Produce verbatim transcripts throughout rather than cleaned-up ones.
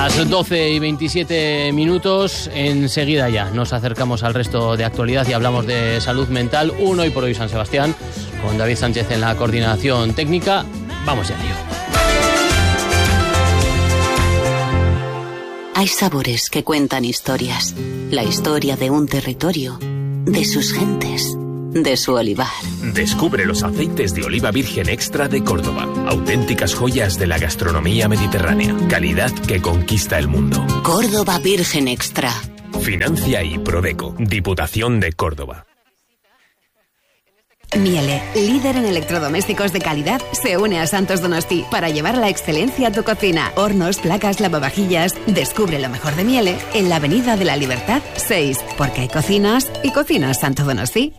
Las doce y veintisiete minutos, enseguida ya nos acercamos al resto de actualidad y hablamos de salud mental. Un Hoy por Hoy San Sebastián, con David Sánchez en la coordinación técnica. Vamos ya a ello. Hay sabores que cuentan historias. La historia de un territorio, de sus gentes, de su olivar. Descubre los aceites de oliva virgen extra de Córdoba. Auténticas joyas de la gastronomía mediterránea. Calidad que conquista el mundo. Córdoba Virgen Extra. Financia y Prodeco. Diputación de Córdoba. Miele, líder en electrodomésticos de calidad, se une a Santos Donosti para llevar la excelencia a tu cocina. Hornos, placas, lavavajillas. Descubre lo mejor de Miele en la Avenida de la Libertad seis, porque hay cocinas y cocinas Santos Donosti.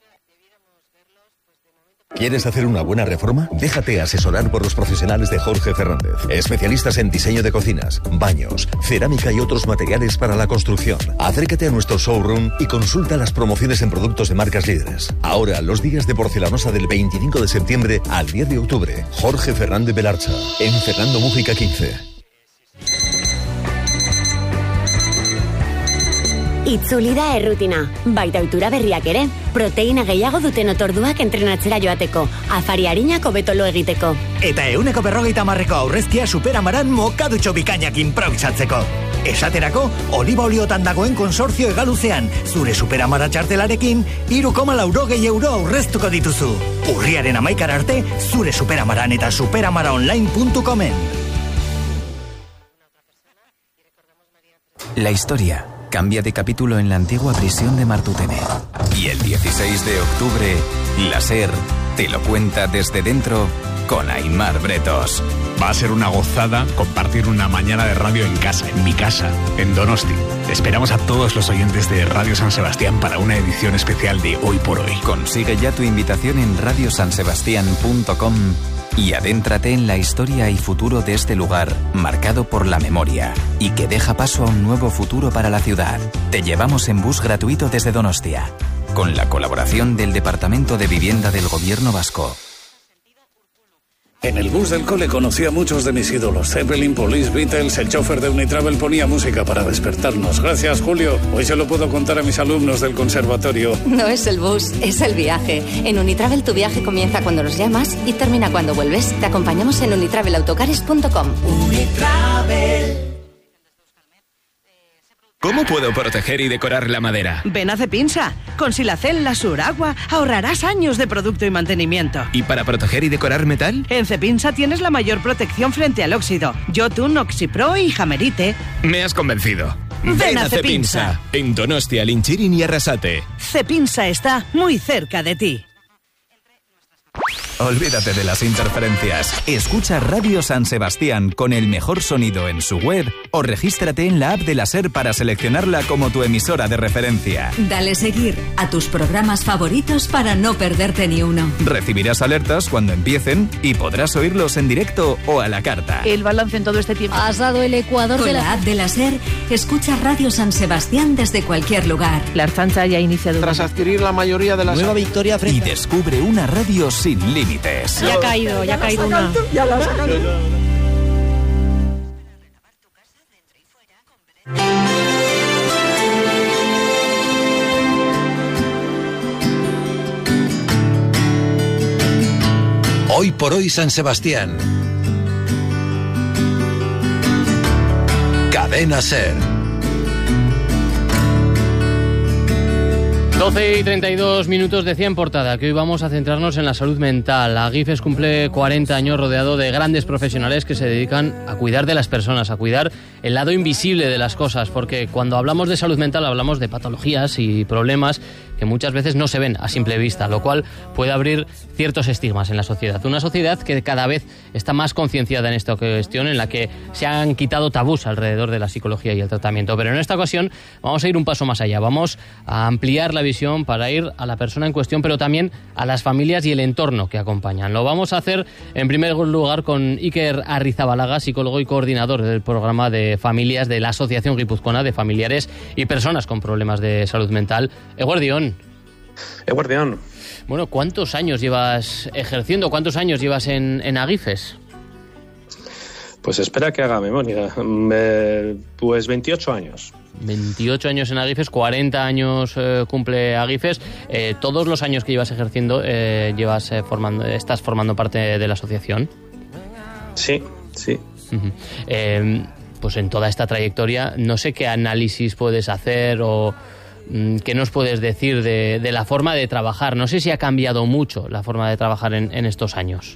¿Quieres hacer una buena reforma? Déjate asesorar por los profesionales de Jorge Fernández, especialistas en diseño de cocinas, baños, cerámica y otros materiales para la construcción. Acércate a nuestro showroom y consulta las promociones en productos de marcas líderes. Ahora, los días de porcelanosa del veinticinco de septiembre al diez de octubre. Jorge Fernández Belarcha, en Fernando Mújica quince. Itzuli da errutina, baita ohitura berriak ere, proteina gehiago duten otorduak entrenatzera joateko, afari harinako betolo egiteko. Eta euneko berrogeita marreko aurrezkia Superamaran mokadutxo bikainak improvisatzeko. Esaterako, oliba oliotan dagoen konsortzio egaluzean, zure Superamara txartelarekin, hiru koma laurogei euro aurreztuko dituzu. Urriaren hamaikara arte, zure Superamaran eta superamaraonline punto comen. La historia cambia de capítulo en la antigua prisión de Martutene. Y el dieciséis de octubre, la SER te lo cuenta desde dentro con Aimar Bretos. Va a ser una gozada compartir una mañana de radio en casa, en mi casa, en Donosti. Esperamos a todos los oyentes de Radio San Sebastián para una edición especial de Hoy por Hoy. Consigue ya tu invitación en radio san sebastián punto com y adéntrate en la historia y futuro de este lugar, marcado por la memoria, y que deja paso a un nuevo futuro para la ciudad. Te llevamos en bus gratuito desde Donostia, con la colaboración del Departamento de Vivienda del Gobierno Vasco. En el bus del cole conocí a muchos de mis ídolos. Zeppelin, Police, Beatles, el chofer de Unitravel ponía música para despertarnos. Gracias, Julio. Hoy se lo puedo contar a mis alumnos del conservatorio. No es el bus, es el viaje. En Unitravel tu viaje comienza cuando nos llamas y termina cuando vuelves. Te acompañamos en unitravel autocares punto com. Unitravel. ¿Cómo puedo proteger y decorar la madera? Ven a Cepinsa. Con Silacel Lasur Agua ahorrarás años de producto y mantenimiento. ¿Y para proteger y decorar metal? En Cepinsa tienes la mayor protección frente al óxido. Jotun, Oxipro y Jamerite. Me has convencido. Ven, Ven a Cepinsa. Cepinsa. En Donostia, Linchirin y Arrasate. Cepinsa está muy cerca de ti. Olvídate de las interferencias. Escucha Radio San Sebastián con el mejor sonido en su web o regístrate en la app de la SER para seleccionarla como tu emisora de referencia. Dale seguir a tus programas favoritos para no perderte ni uno. Recibirás alertas cuando empiecen y podrás oírlos en directo o a la carta. El balance en todo este tiempo. Has dado el ecuador con de la... la app de la SER. Escucha Radio San Sebastián desde cualquier lugar. La Ertzaintza ya ha iniciado... Tras adquirir la mayoría de las... Nueva victoria frente... Y descubre una radio sin límites. Ya ha caído, ya ha caído una. Ya la sacan. Hoy por Hoy San Sebastián. Cadena SER. doce y treinta y dos minutos, decía en portada que hoy vamos a centrarnos en la salud mental. Agifes cumple cuarenta años rodeado de grandes profesionales que se dedican a cuidar de las personas, a cuidar el lado invisible de las cosas, porque cuando hablamos de salud mental hablamos de patologías y problemas que muchas veces no se ven a simple vista, lo cual puede abrir ciertos estigmas en la sociedad. Una sociedad que cada vez está más concienciada en esta cuestión, en la que se han quitado tabús alrededor de la psicología y el tratamiento. Pero en esta ocasión vamos a ir un paso más allá, vamos a ampliar la visión para ir a la persona en cuestión, pero también a las familias y el entorno que acompañan. Lo vamos a hacer en primer lugar con Iker Arrizabalaga, psicólogo y coordinador del programa de familias de la Asociación Guipuzcoana de Familiares y Personas con Problemas de Salud Mental. Eguerdión. Eguerdión. Bueno, ¿cuántos años llevas ejerciendo? ¿Cuántos años llevas en, en Agifes? Pues espera que haga memoria. Eh, pues veintiocho años. veintiocho años en Agifes, cuarenta años eh, cumple Agifes. Eh, todos los años que llevas ejerciendo, eh, llevas eh, formando, estás formando parte de la asociación. Sí, sí. Uh-huh. Eh, pues en toda esta trayectoria, no sé qué análisis puedes hacer o mm, qué nos puedes decir de, de la forma de trabajar. No sé si ha cambiado mucho la forma de trabajar en, en estos años.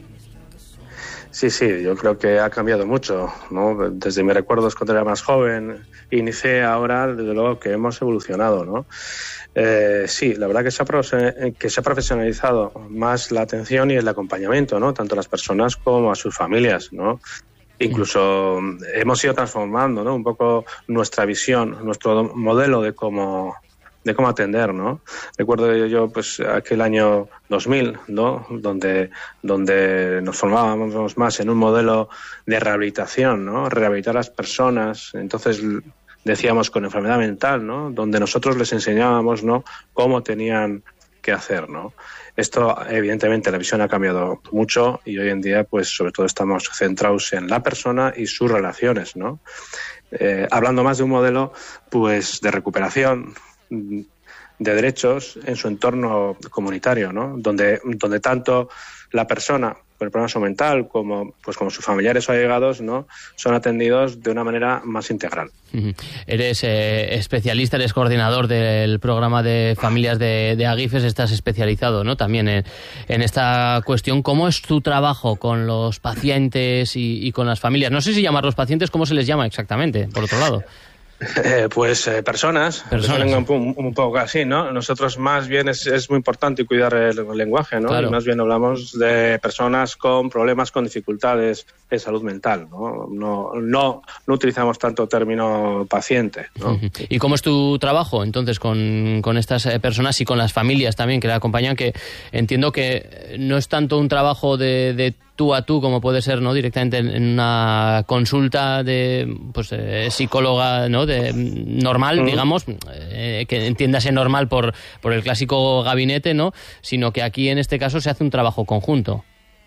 Sí, sí, yo creo que ha cambiado mucho, ¿no? Desde mis recuerdos cuando era más joven, inicié ahora, desde luego que hemos evolucionado, ¿no? Eh, sí, la verdad que se, ha, que se ha profesionalizado más la atención y el acompañamiento, ¿no? Tanto a las personas como a sus familias, ¿no? Incluso hemos ido transformando, ¿no? Un poco nuestra visión, nuestro modelo de cómo de cómo atender, ¿no? Recuerdo yo, pues, aquel año dos mil, ¿no? Donde, donde nos formábamos más en un modelo de rehabilitación, ¿no? Rehabilitar a las personas. Entonces, decíamos con enfermedad mental, ¿no? Donde nosotros les enseñábamos, ¿no? Cómo tenían que hacer, ¿no? Esto, evidentemente, la visión ha cambiado mucho y hoy en día, pues, sobre todo estamos centrados en la persona y sus relaciones, ¿no? Eh, hablando más de un modelo, pues, de recuperación, de derechos en su entorno comunitario, ¿no? Donde, donde tanto la persona con el problema de salud mental como, pues, como sus familiares o allegados, ¿no? Son atendidos de una manera más integral. Uh-huh. Eres eh, especialista, eres coordinador del programa de familias de, de Agifes, estás especializado, ¿no? También en, en esta cuestión. ¿Cómo es tu trabajo con los pacientes y, y con las familias? No sé si llamarlos pacientes, ¿cómo se les llama exactamente, por otro lado? Eh, pues eh, personas, personas. Un, un poco así, ¿no? Nosotros más bien es, es muy importante cuidar el, el lenguaje, ¿no? Claro. Y más bien hablamos de personas con problemas, con dificultades de salud mental, ¿no? No, no, no utilizamos tanto término paciente, ¿no? Uh-huh. ¿Y cómo es tu trabajo entonces con, con estas personas y con las familias también que le acompañan? Que entiendo que no es tanto un trabajo de, de tú a tú como puede ser, ¿no? Directamente en, en una consulta de, pues, eh, psicóloga, ¿no? De, normal, uh-huh. digamos, eh, que entiéndase normal por, por el clásico gabinete, ¿no? Sino que aquí en este caso se hace un trabajo conjunto.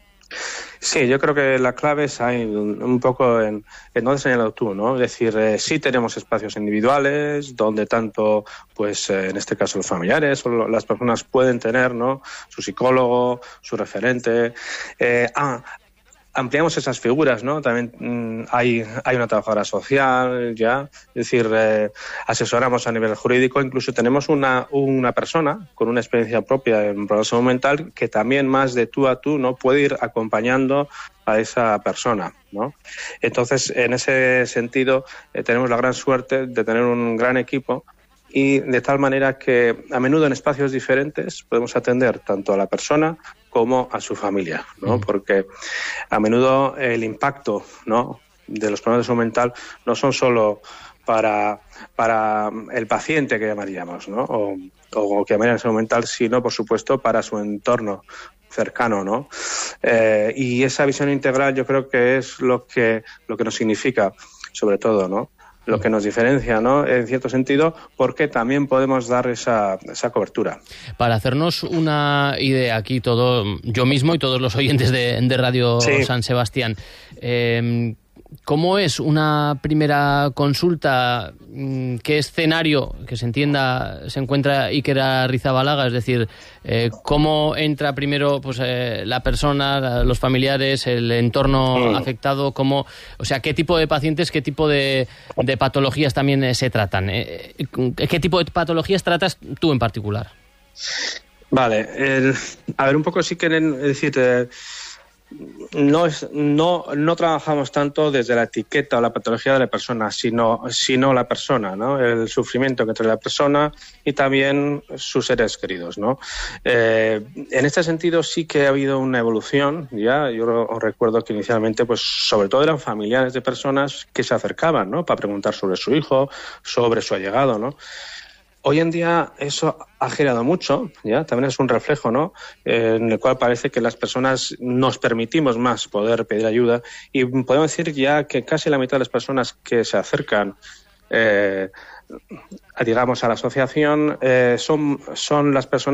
Sí, yo creo que la clave es ahí un, un poco en, en donde has señalado tú, ¿no? Es decir, eh, sí tenemos espacios individuales donde tanto, pues eh, en este caso los familiares o lo, las personas pueden tener, ¿no? Su psicólogo, su referente. Eh, ah, ampliamos esas figuras, ¿no? También mmm, hay, hay una trabajadora social, ya, es decir, eh, asesoramos a nivel jurídico, incluso tenemos una, una persona con una experiencia propia en problemas de salud mental que también más de tú a tú, ¿no? Puede ir acompañando a esa persona, ¿no? Entonces, en ese sentido, eh, tenemos la gran suerte de tener un gran equipo y de tal manera que a menudo en espacios diferentes podemos atender tanto a la persona como a su familia, ¿no? Porque a menudo el impacto, ¿no? de los problemas de salud mental no son solo para, para el paciente que llamaríamos, ¿no? o, o que llamaríamos salud mental, sino por supuesto para su entorno cercano, ¿no? Eh, y esa visión integral yo creo que es lo que lo que nos significa, sobre todo, ¿no? Lo que nos diferencia, ¿no? En cierto sentido, porque también podemos dar esa, esa cobertura. Para hacernos una idea aquí, todo yo mismo y todos los oyentes de, de Radio sí. San Sebastián, eh, ¿cómo es una primera consulta? ¿Qué escenario, que se entienda, se encuentra Iker Arrizabalaga? Es decir, eh, ¿cómo entra primero pues eh, la persona, los familiares, el entorno mm. afectado? ¿Cómo, o sea, qué tipo de pacientes, qué tipo de, de patologías también eh, se tratan? Eh, ¿Qué tipo de patologías tratas tú en particular? Vale, el, a ver, un poco sí que es decir... Eh, No, es, no, no trabajamos tanto desde la etiqueta o la patología de la persona, sino, sino la persona, ¿no? El sufrimiento que trae la persona y también sus seres queridos, ¿no? Eh, en este sentido sí que ha habido una evolución, ya. Yo recuerdo que inicialmente, pues, sobre todo eran familiares de personas que se acercaban, ¿no? Para preguntar sobre su hijo, sobre su allegado, ¿no? Hoy en día eso ha girado mucho, ya también es un reflejo, ¿no? Eh, en el cual parece que las personas nos permitimos más poder pedir ayuda y podemos decir ya que casi la mitad de las personas que se acercan, eh, a, digamos, a la asociación eh, son, son las personas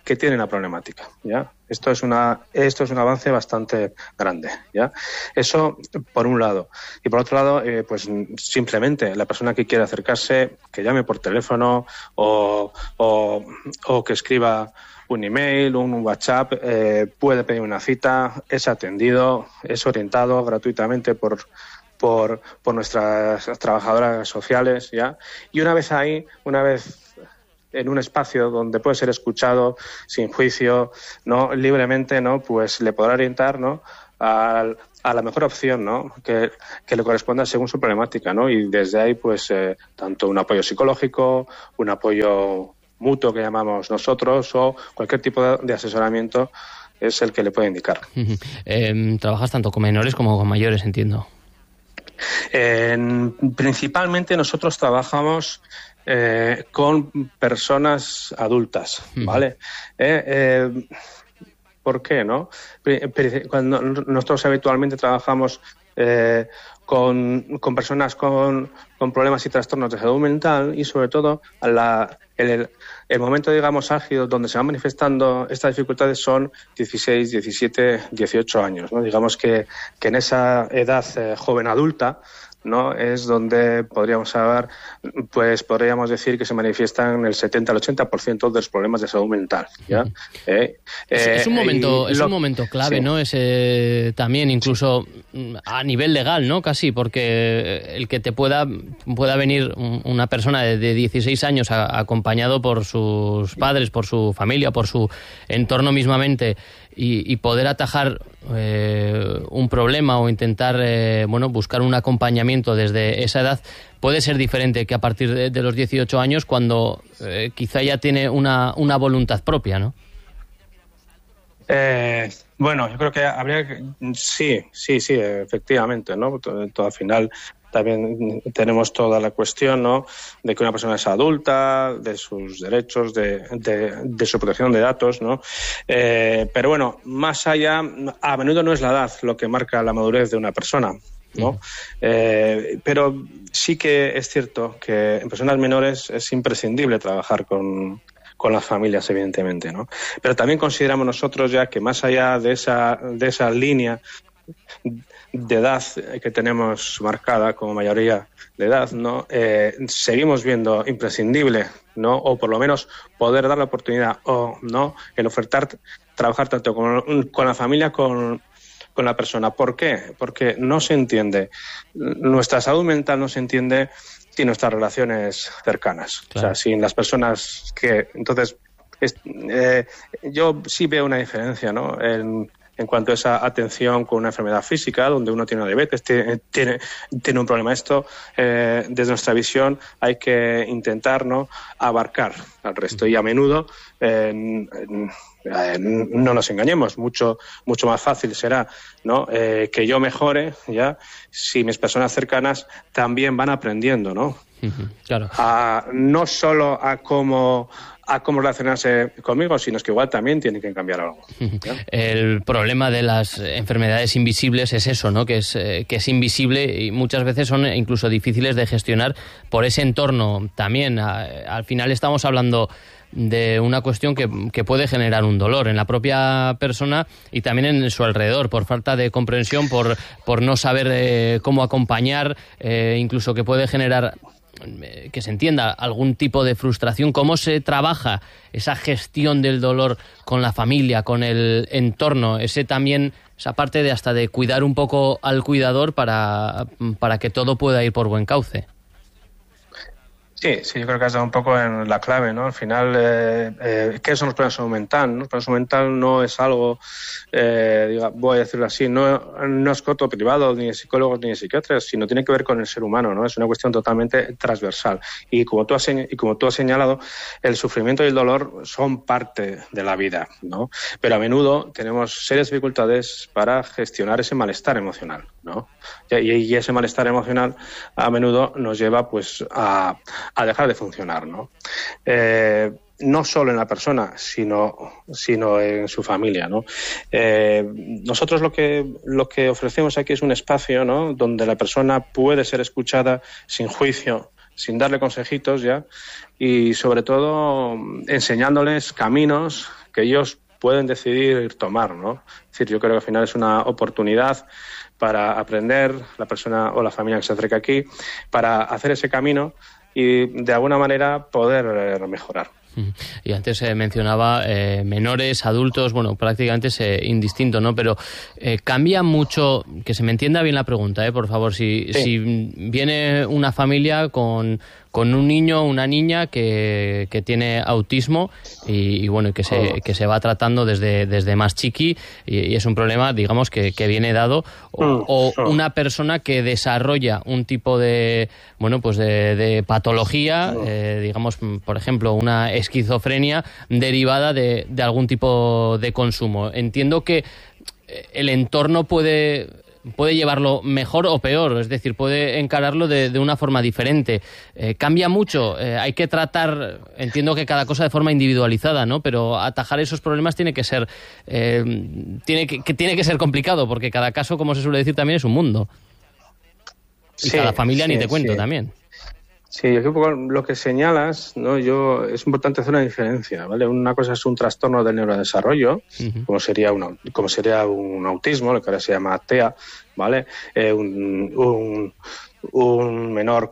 que tienen la problemática, ¿ya? Esto es una esto es un avance bastante grande, ¿ya? Eso por un lado. Y por otro lado, eh, pues simplemente la persona que quiere acercarse, que llame por teléfono o, o, o que escriba un email, un WhatsApp, eh, puede pedir una cita, es atendido, es orientado gratuitamente por por por nuestras trabajadoras sociales, ¿ya? Y una vez ahí, una vez en un espacio donde puede ser escuchado sin juicio, no libremente, no, pues le podrá orientar, no, a, a la mejor opción, no, que, que le corresponda según su problemática, no, y desde ahí, pues eh, tanto un apoyo psicológico, un apoyo mutuo que llamamos nosotros, o cualquier tipo de, de asesoramiento es el que le puede indicar. Eh, trabajas tanto con menores como con mayores, entiendo. Eh, principalmente nosotros trabajamos Eh, con personas adultas, ¿vale? Eh, eh, ¿Por qué, no? Cuando nosotros habitualmente trabajamos eh, con, con personas con, con problemas y trastornos de salud mental, y sobre todo la, el, el momento, digamos, álgido donde se van manifestando estas dificultades son dieciséis, diecisiete, dieciocho años, ¿no? Digamos que, que en esa edad eh, joven adulta, ¿no? Es donde podríamos hablar, pues podríamos decir que se manifiestan el setenta al ochenta por ciento de los problemas de salud mental, ¿ya? Uh-huh. eh, es, eh, es un momento, es lo, un momento clave, sí. ¿no? Es eh, también incluso sí. a nivel legal, ¿no? Casi, porque el que te pueda pueda venir una persona de, de dieciséis años a, acompañado por sus padres, por su familia, por su entorno mismamente, y, y poder atajar eh, un problema o intentar, eh, bueno, buscar un acompañamiento desde esa edad, puede ser diferente que a partir de, de los dieciocho años, cuando eh, quizá ya tiene una, una voluntad propia, ¿no? Eh, bueno, yo creo que habría que... Sí, sí, sí, efectivamente, ¿no? Todo, todo al final también tenemos toda la cuestión, ¿no?, de que una persona es adulta, de sus derechos, de, de, de su protección de datos, ¿no? Eh, pero bueno, más allá, a menudo no es la edad lo que marca la madurez de una persona, ¿no? Eh, pero sí que es cierto que en personas menores es imprescindible trabajar con, con las familias, evidentemente, ¿no? Pero también consideramos nosotros ya que más allá de esa, de esa línea de edad que tenemos marcada como mayoría de edad, ¿no? Eh, seguimos viendo imprescindible, ¿no?, o por lo menos poder dar la oportunidad, o no, el ofertar trabajar tanto con, con la familia, con con la persona. ¿Por qué? Porque no se entiende, nuestra salud mental no se entiende sin nuestras relaciones cercanas. Claro. O sea, sin las personas que... Entonces, es, eh, yo sí veo una diferencia, ¿no?, en, en cuanto a esa atención con una enfermedad física, donde uno tiene una diabetes, tiene, tiene, tiene un problema. Esto, eh, desde nuestra visión, hay que intentar, ¿no?, abarcar al resto. Y a menudo... Eh, Eh, no nos engañemos, mucho mucho más fácil será, ¿no?, eh, que yo mejore, ya, si mis personas cercanas también van aprendiendo, ¿no? Uh-huh, claro. A, no solo a cómo a cómo relacionarse conmigo, sino es que igual también tienen que cambiar algo. ¿Ya? El problema de las enfermedades invisibles es eso, ¿no?, que es eh, que es invisible y muchas veces son incluso difíciles de gestionar por ese entorno también. A, al final estamos hablando de una cuestión que, que puede generar un dolor en la propia persona y también en su alrededor, por falta de comprensión, por, por no saber eh, cómo acompañar, eh, incluso que puede generar, eh, que se entienda, algún tipo de frustración. ¿Cómo se trabaja esa gestión del dolor con la familia, con el entorno? Ese también, esa parte de hasta de cuidar un poco al cuidador para, para que todo pueda ir por buen cauce. Sí, sí, yo creo que has dado un poco en la clave, ¿no? Al final, eh, eh, ¿qué son los problemas de salud mental, ¿no? El problema de salud mental no es algo, eh, diga, voy a decirlo así, no, no es coto privado ni de psicólogos ni de psiquiatras, sino tiene que ver con el ser humano, ¿no? Es una cuestión totalmente transversal. Y como tú has, y como tú has señalado, el sufrimiento y el dolor son parte de la vida, ¿no? Pero a menudo tenemos serias dificultades para gestionar ese malestar emocional, ¿no? Y, y ese malestar emocional a menudo nos lleva, pues, a a dejar de funcionar, ¿no? Eh, no solo en la persona, sino, sino en su familia, ¿no? Eh, nosotros lo que, lo que ofrecemos aquí es un espacio, ¿no?, donde la persona puede ser escuchada sin juicio, sin darle consejitos, ya, y sobre todo enseñándoles caminos que ellos pueden decidir tomar, ¿no? Es decir, yo creo que al final es una oportunidad para aprender, la persona o la familia que se acerca aquí, para hacer ese camino y de alguna manera poder eh, mejorar. Y antes se eh, mencionaba eh, menores, adultos, bueno, prácticamente es eh, indistinto, ¿no? Pero eh, cambia mucho, que se me entienda bien la pregunta, ¿eh? Por favor, si, sí. si viene una familia con, con un niño o una niña que, que tiene autismo y, y bueno, que se, oh. que se va tratando desde, desde más chiqui y, y es un problema, digamos, que, que viene dado, o, oh. o oh. una persona que desarrolla un tipo de, bueno, pues de, de patología, oh. eh, digamos, por ejemplo, una esquizofrenia derivada de, de algún tipo de consumo. Entiendo que el entorno puede, puede llevarlo mejor o peor, es decir, puede encararlo de, de una forma diferente. Eh, cambia mucho, eh, hay que tratar, entiendo que cada cosa de forma individualizada, ¿no? Pero atajar esos problemas tiene que ser, eh, tiene que, que tiene que ser complicado, porque cada caso, como se suele decir, también es un mundo. Y sí, cada familia sí, ni te cuento sí. también. Sí, aquí un poco lo que señalas, ¿no? Yo es importante hacer una diferencia, ¿vale? Una cosa es un trastorno del neurodesarrollo, uh-huh. como sería una, como sería un autismo, lo que ahora se llama T E A, ¿vale? Eh, un, un, un menor